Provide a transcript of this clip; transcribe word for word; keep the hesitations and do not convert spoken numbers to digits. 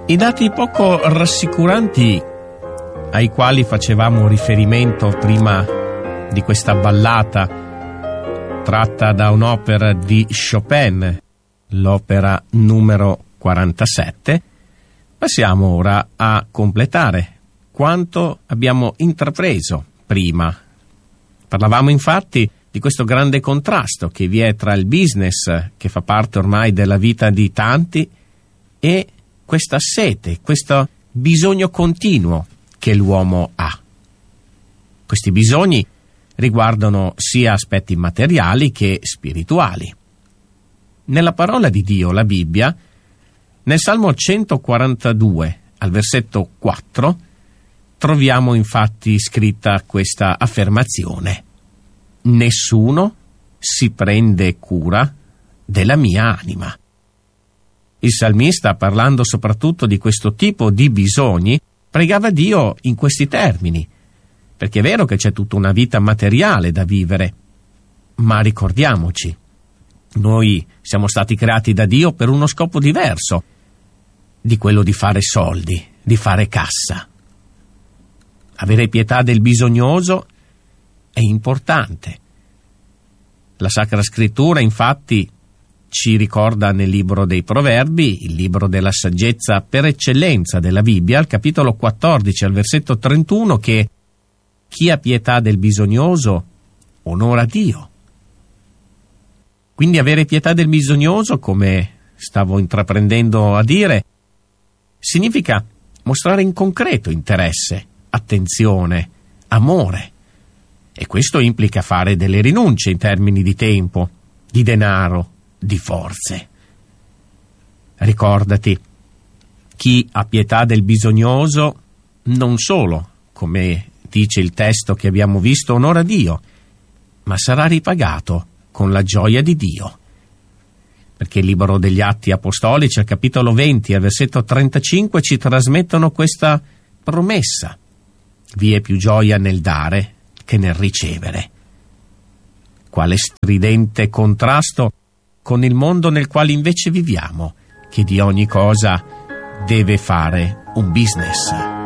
I dati poco rassicuranti ai quali facevamo riferimento prima di questa ballata tratta da un'opera di Chopin, l'opera numero quarantasette, passiamo ora a completare quanto abbiamo intrapreso prima. Parlavamo infatti di questo grande contrasto che vi è tra il business, che fa parte ormai della vita di tanti, e questa sete, questo bisogno continuo che l'uomo ha. Questi bisogni riguardano sia aspetti materiali che spirituali. Nella parola di Dio, la Bibbia, nel Salmo centoquarantadue, al versetto quattro, troviamo infatti scritta questa affermazione: nessuno si prende cura della mia anima. Il salmista, parlando soprattutto di questo tipo di bisogni, pregava Dio in questi termini, perché è vero che c'è tutta una vita materiale da vivere, ma ricordiamoci, noi siamo stati creati da Dio per uno scopo diverso di quello di fare soldi, di fare cassa. Avere pietà del bisognoso è importante. La Sacra Scrittura, infatti, ci ricorda nel libro dei Proverbi, il libro della saggezza per eccellenza della Bibbia, al capitolo quattordici, al versetto trentuno, che chi ha pietà del bisognoso onora Dio. Quindi avere pietà del bisognoso, come stavo intraprendendo a dire, significa mostrare in concreto interesse, attenzione, amore. E questo implica fare delle rinunce in termini di tempo, di denaro, di forze. Ricordati, chi ha pietà del bisognoso non solo, come dice il testo che abbiamo visto, onora Dio, ma sarà ripagato con la gioia di Dio. Perché il libro degli Atti Apostolici, al capitolo venti, al versetto trentacinque, ci trasmettono questa promessa: vi è più gioia nel dare che nel ricevere. Quale stridente contrasto con il mondo nel quale invece viviamo, che di ogni cosa deve fare un business.